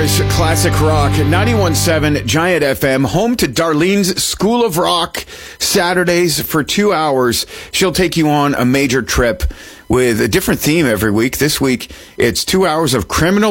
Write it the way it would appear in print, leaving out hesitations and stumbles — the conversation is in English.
hours, classic rock, 91.7 Giant FM, home to Darlene's School of Rock, Saturdays for 2 hours. She'll take you on a major trip with a different theme every week. This week, it's 2 hours of criminal